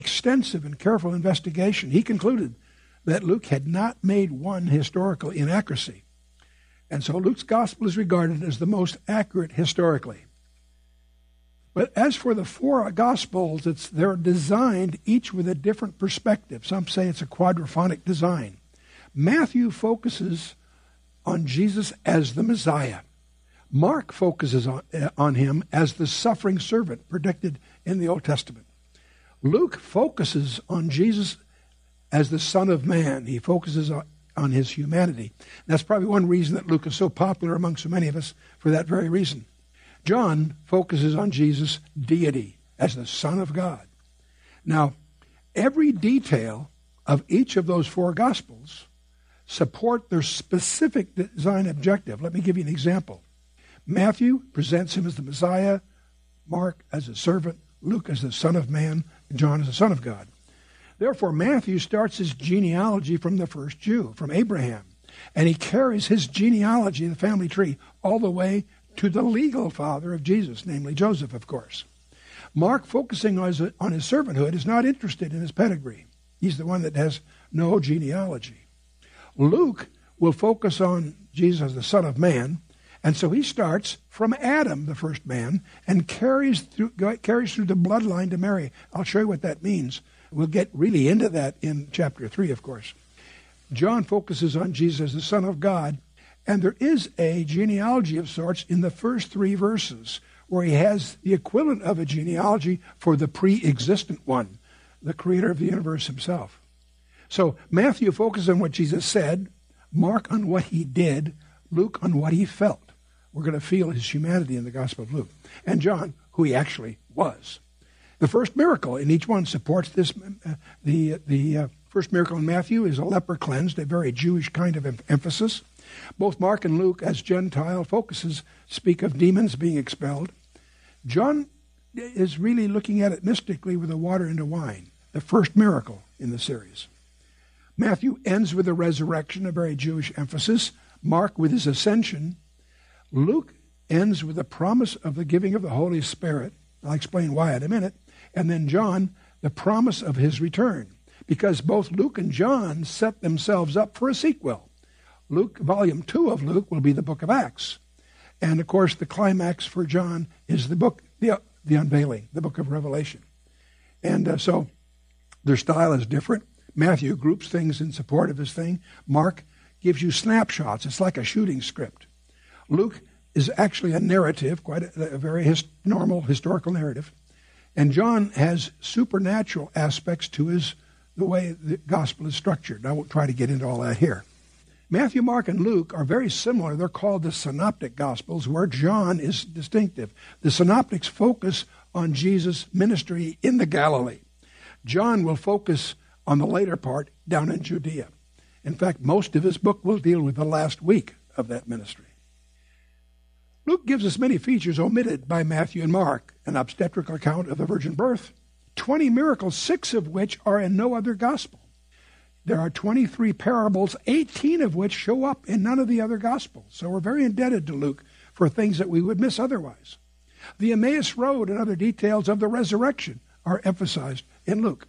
extensive and careful investigation, he concluded that Luke had not made one historical inaccuracy. And so Luke's gospel is regarded as the most accurate historically. But as for the four gospels, they're designed each with a different perspective. Some say it's a quadraphonic design. Matthew focuses on Jesus as the Messiah. Mark focuses on him as the suffering servant predicted in the Old Testament. Luke focuses on Jesus as the Son of Man. He focuses on his humanity. That's probably one reason that Luke is so popular among so many of us, for that very reason. John focuses on Jesus' deity as the Son of God. Now, every detail of each of those four Gospels support their specific design objective. Let me give you an example. Matthew presents him as the Messiah, Mark as a servant, Luke as the Son of Man, and John as the Son of God. Therefore, Matthew starts his genealogy from the first Jew, from Abraham, and he carries his genealogy, the family tree, all the way to the legal father of Jesus, namely Joseph, of course. Mark, focusing on his servanthood, is not interested in his pedigree. He's the one that has no genealogy. Luke will focus on Jesus as the Son of Man, and so he starts from Adam, the first man, and carries through the bloodline to Mary. I'll show you what that means. We'll get really into that in chapter 3, of course. John focuses on Jesus as the Son of God, and there is a genealogy of sorts in the first 3 verses where he has the equivalent of a genealogy for the pre-existent one, the creator of the universe himself. So Matthew focuses on what Jesus said, Mark on what he did, Luke on what he felt. We're going to feel his humanity in the Gospel of Luke. And John, who he actually was. The first miracle in each one supports this. The first miracle in Matthew is a leper cleansed, a very Jewish kind of emphasis. Both Mark and Luke, as Gentile focuses, speak of demons being expelled. John is really looking at it mystically with the water into wine, the first miracle in the series. Matthew ends with the resurrection, a very Jewish emphasis. Mark with his ascension. Luke ends with the promise of the giving of the Holy Spirit. I'll explain why in a minute. And then John, the promise of his return. Because both Luke and John set themselves up for a sequel. Luke, volume 2 of Luke will be the book of Acts. And of course, the climax for John is the book, the unveiling, the book of Revelation. And so their style is different. Matthew groups things in support of his thing. Mark gives you snapshots. It's like a shooting script. Luke is actually a narrative, quite a very normal historical narrative. And John has supernatural aspects to the way the gospel is structured. I won't try to get into all that here. Matthew, Mark, and Luke are very similar. They're called the synoptic gospels, where John is distinctive. The synoptics focus on Jesus' ministry in the Galilee. John will focus on the later part down in Judea. In fact, most of his book will deal with the last week of that ministry. Luke gives us many features omitted by Matthew and Mark, an obstetrical account of the virgin birth, 20 miracles, 6 of which are in no other gospel. There are 23 parables, 18 of which show up in none of the other gospels. So we're very indebted to Luke for things that we would miss otherwise. The Emmaus Road and other details of the resurrection are emphasized in Luke.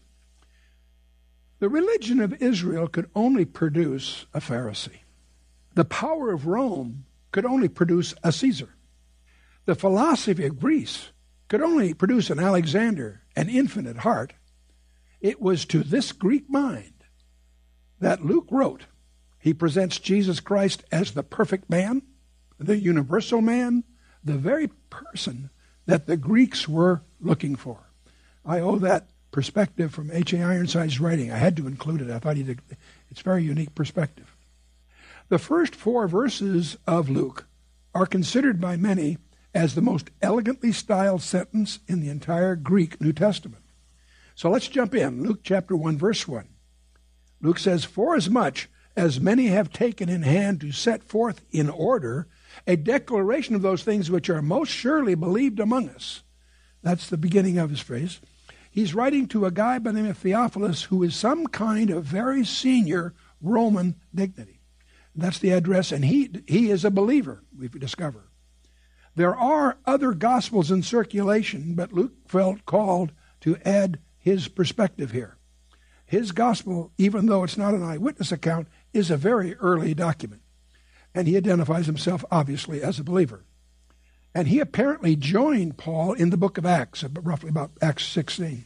The religion of Israel could only produce a Pharisee. The power of Rome could only produce a Caesar. The philosophy of Greece could only produce an Alexander, an infinite heart. It was to this Greek mind that Luke wrote. He presents Jesus Christ as the perfect man, the universal man, the very person that the Greeks were looking for. I owe that perspective from H.A. Ironside's writing. I had to include it. I thought he did. It's a very unique perspective. The first 4 verses of Luke are considered by many as the most elegantly styled sentence in the entire Greek New Testament. So let's jump in. Luke chapter 1, verse 1. Luke says, "Forasmuch as many have taken in hand to set forth in order a declaration of those things which are most surely believed among us." That's the beginning of his phrase. He's writing to a guy by the name of Theophilus, who is some kind of very senior Roman dignity. That's the address, and he is a believer, we discover. There are other gospels in circulation, but Luke felt called to add his perspective here. His gospel, even though it's not an eyewitness account, is a very early document. And he identifies himself, obviously, as a believer. And he apparently joined Paul in the book of Acts, roughly about Acts 16.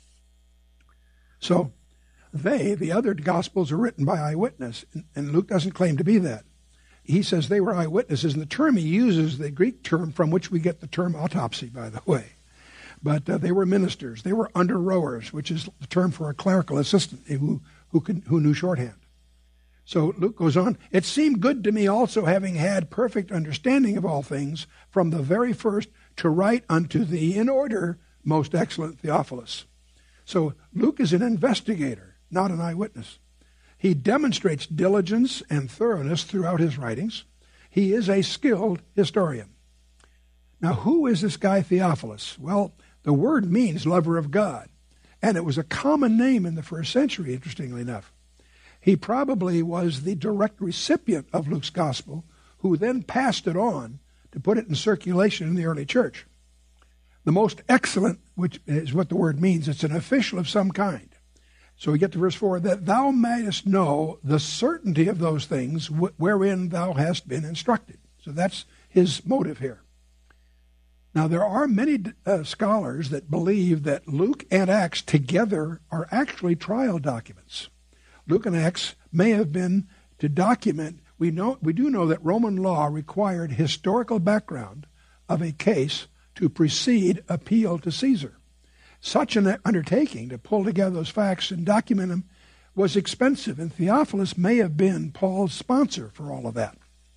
So the other gospels, are written by eyewitness, and Luke doesn't claim to be that. He says they were eyewitnesses, and the term he uses, the Greek term from which we get the term autopsy, by the way. But they were ministers. They were under-rowers, which is the term for a clerical assistant who knew shorthand. So Luke goes on, "It seemed good to me also, having had perfect understanding of all things, from the very first, to write unto thee in order, most excellent Theophilus." So Luke is an investigator, not an eyewitness. He demonstrates diligence and thoroughness throughout his writings. He is a skilled historian. Now, who is this guy Theophilus? Well, the word means lover of God, and it was a common name in the first century, interestingly enough. He probably was the direct recipient of Luke's gospel, who then passed it on to put it in circulation in the early church. The most excellent, which is what the word means, it's an official of some kind. So we get to verse 4, "that thou mightest know the certainty of those things wherein thou hast been instructed." So that's his motive here. Now, there are many scholars that believe that Luke and Acts together are actually trial documents. Luke and Acts may have been to document. We do know that Roman law required historical background of a case to precede appeal to Caesar. Such an undertaking to pull together those facts and document them was expensive, and Theophilus may have been Paul's sponsor for all of that.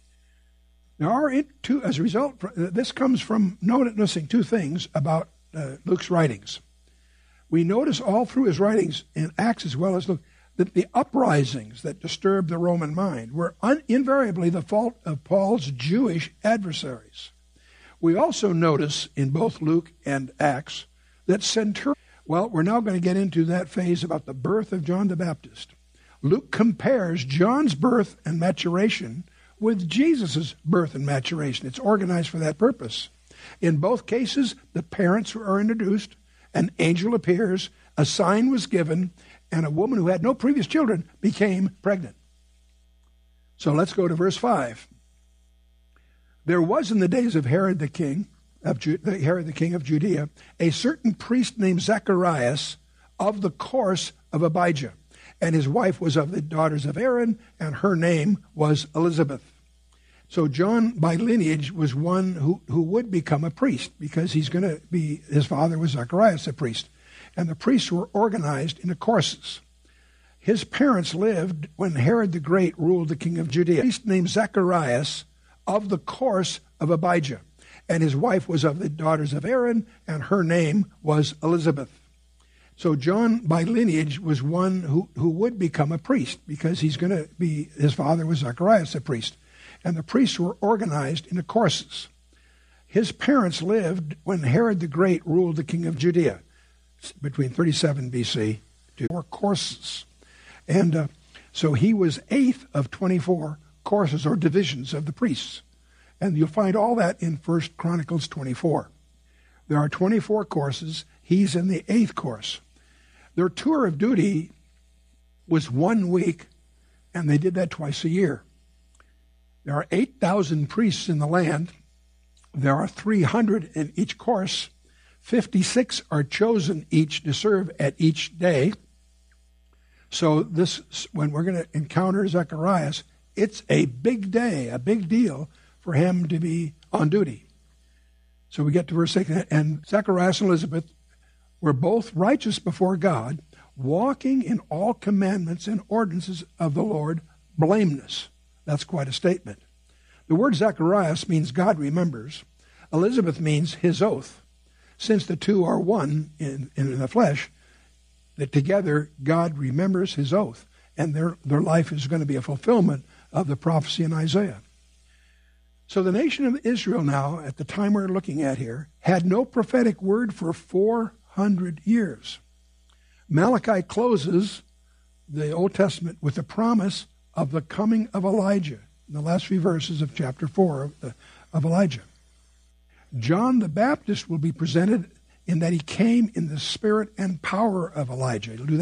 Now, as a result, this comes from noticing two things about Luke's writings. We notice all through his writings in Acts as well as Luke that the uprisings that disturbed the Roman mind were invariably the fault of Paul's Jewish adversaries. We also notice in both Luke and Acts that well, we're now going to get into that phase about the birth of John the Baptist. Luke compares John's birth and maturation with Jesus' birth and maturation. It's organized for that purpose. In both cases, the parents are introduced, an angel appears, a sign was given, and a woman who had no previous children became pregnant. So let's go to verse 5. "There was in the days of Herod the king of Judea, a certain priest named Zacharias of the course of Abijah, and his wife was of the daughters of Aaron, and her name was Elizabeth." So John, by lineage, was one who would become a priest, because his father was Zacharias, a priest. And the priests were organized into courses. His parents lived when Herod the Great ruled the king of Judea. A priest named Zacharias of the course of Abijah, and his wife was of the daughters of Aaron, and her name was Elizabeth. So John, by lineage, was one who would become a priest, because his father was Zacharias, a priest. And the priests were organized into courses. His parents lived when Herod the Great ruled the king of Judea, between 37 BC to 4 courses. And so he was 8th of 24 courses or divisions of the priests. And you'll find all that in 1 Chronicles 24. There are 24 courses. He's in the 8th course. Their tour of duty was 1 week, and they did that twice a year. There are 8,000 priests in the land. There are 300 in each course. 56 are chosen each to serve at each day. So when we're going to encounter Zacharias, it's a big day, a big deal for him to be on duty. So we get to verse 6, "And Zacharias and Elizabeth were both righteous before God, walking in all commandments and ordinances of the Lord, blameless." That's quite a statement. The word Zacharias means God remembers. Elizabeth means his oath. Since the two are one in the flesh, that together God remembers his oath, and their life is going to be a fulfillment of the prophecy in Isaiah. So the nation of Israel now, at the time we're looking at here, had no prophetic word for 400 years. Malachi closes the Old Testament with the promise of the coming of Elijah, in the last few verses of chapter 4 of Elijah. John the Baptist will be presented in that he came in the spirit and power of Elijah. He'll do